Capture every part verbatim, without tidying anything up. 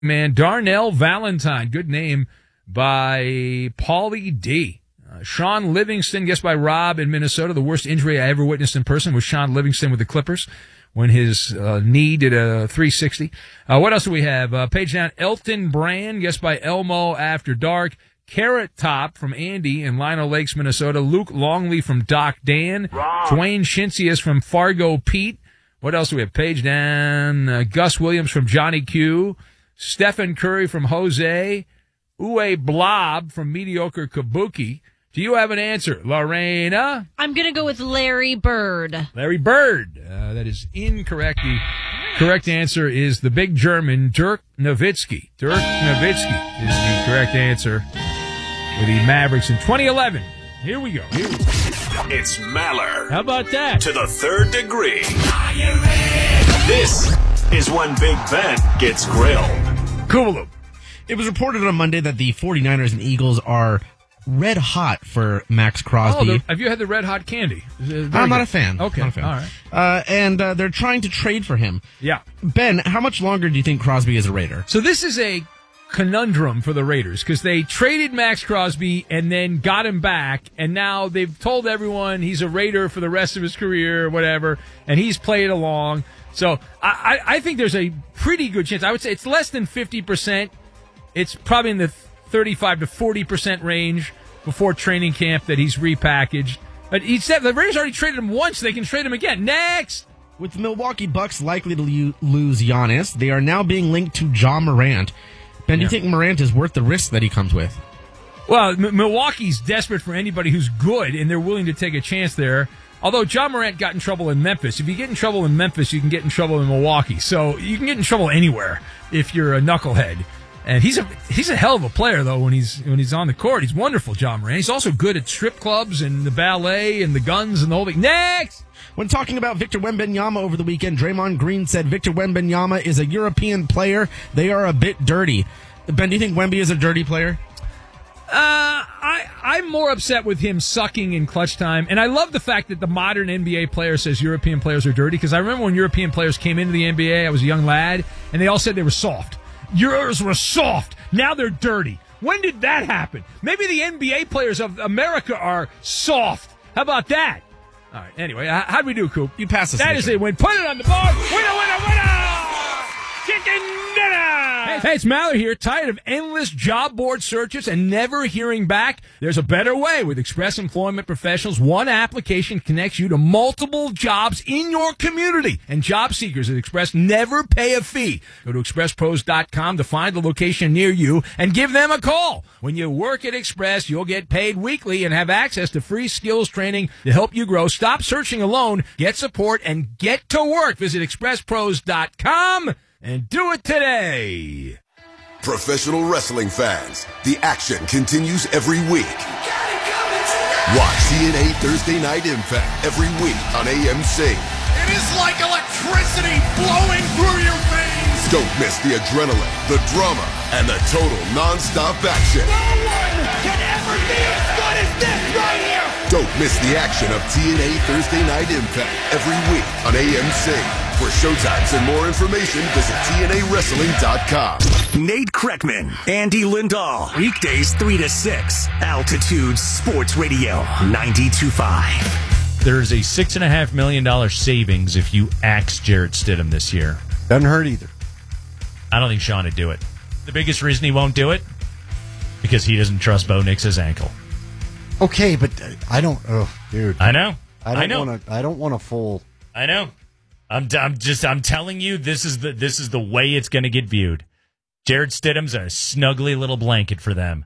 man, Darnell Valentine. Good name by Paulie D. Uh, Sean Livingston, guessed by Rob in Minnesota. The worst injury I ever witnessed in person was Sean Livingston with the Clippers when his uh, knee did a three sixty. Uh, what else do we have? Uh, page down, Elton Brand, guessed by Elmo After Dark. Carrot Top from Andy in Lino Lakes, Minnesota. Luke Longley from Doc Dan. Wrong. Dwayne Shinsius from Fargo Pete. What else do we have? Page down, uh, Gus Williams from Johnny Q. Stephen Curry from Jose. Uwe Blob from Mediocre Kabuki. Do you have an answer, Lorena? I'm going to go with Larry Bird. Larry Bird. Uh, that is incorrect. The correct answer is the big German, Dirk Nowitzki. Dirk Nowitzki is the correct answer for the Mavericks in twenty eleven. Here we go. Here we go. It's Maller. How about that? To the third degree. This is when Big Ben gets grilled. Cool. It was reported on Monday that the 49ers and Eagles are red hot for Max Crosby. Oh, the, have you had the red hot candy? I'm not a fan. Okay, not a fan. all right. Uh, and uh, they're trying to trade for him. Yeah. Ben, how much longer do you think Crosby is a Raider? So this is a conundrum for the Raiders because they traded Max Crosby and then got him back, and now they've told everyone he's a Raider for the rest of his career or whatever, and he's played along. So I, I, I think there's a pretty good chance. I would say it's less than fifty percent. It's probably in the thirty-five to forty percent range before training camp that he's repackaged. But he said the Raiders already traded him once. They can trade him again. Next! With the Milwaukee Bucks likely to lo- lose Giannis, they are now being linked to Ja Morant. Ben, do you Yeah. think Morant is worth the risk that he comes with? Well, M- Milwaukee's desperate for anybody who's good, and they're willing to take a chance there. Although Ja Morant got in trouble in Memphis. If you get in trouble in Memphis, you can get in trouble in Milwaukee. So you can get in trouble anywhere if you're a knucklehead. And he's a he's a hell of a player though when he's when he's on the court. He's wonderful, Ja Morant. He's also good at strip clubs and the ballet and the guns and the whole thing. Next. When talking about Victor Wembanyama over the weekend, Draymond Green said Victor Wembanyama is a European player. They are a bit dirty. Ben, do you think Wemby is a dirty player? Uh, I, I'm more upset with him sucking in clutch time. And I love the fact that the modern N B A player says European players are dirty, because I remember when European players came into the N B A, I was a young lad, and they all said they were soft. Yours were soft. Now they're dirty. When did that happen? Maybe the N B A players of America are soft. How about that? All right, anyway, how, how'd we do, Coop? You passed us. That is a win. Put it on the board. Winner, winner, winner! Chicken dinner! Hey, hey, it's Mallory here. Tired of endless job board searches and never hearing back? There's a better way. With Express Employment Professionals, one application connects you to multiple jobs in your community. And job seekers at Express never pay a fee. Go to express pros dot com to find the location near you and give them a call. When you work at Express, you'll get paid weekly and have access to free skills training to help you grow. Stop searching alone. Get support and get to work. Visit express pros dot com. And do it today. Professional wrestling fans, the action continues every week. Watch T N A Thursday Night Impact every week on A M C. It is like electricity flowing through your veins. Don't miss the adrenaline, the drama, and the total non-stop action. No one can ever be as good as this right here. Don't miss the action of T N A Thursday Night Impact every week on A M C. For showtimes and more information, visit T N A wrestling dot com. Nate Kreckman, Andy Lindahl. Weekdays three to six. Altitude Sports Radio ninety-two point five. There's a six and a half million dollar savings if you axe Jarrett Stidham this year. Doesn't hurt either. I don't think Sean would do it. The biggest reason he won't do it, because he doesn't trust Bo Nix's ankle. Okay, but I don't. Oh, dude. I know. I I don't know. want to. I don't want a full. I know. I'm, I'm just. I'm telling you, this is the this is the way it's going to get viewed. Jarrett Stidham's a snuggly little blanket for them.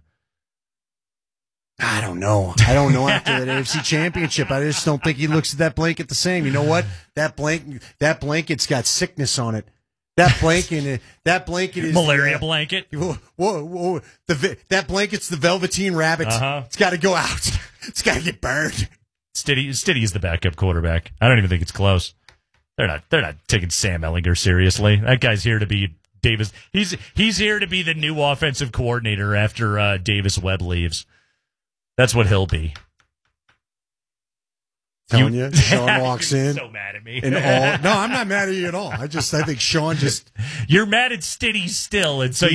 I don't know. I don't know after that A F C Championship. I just don't think he looks at that blanket the same. You know what? That blanket. That blanket's got sickness on it. That blanket. That blanket is malaria the, uh, blanket. Whoa, whoa, whoa. The that blanket's the Velveteen Rabbit. Uh-huh. It's got to go out. It's got to get burned. Stiddy, Stiddy is the backup quarterback. I don't even think it's close. They're not. They're not taking Sam Ehlinger seriously. That guy's here to be Davis. He's he's here to be the new offensive coordinator after uh, Davis Webb leaves. That's what he'll be. Telling you, Sean walks You're in. So mad at me. And all, no, I'm not mad at you at all. I just, I think Sean just. You're mad at Stiddy still, and so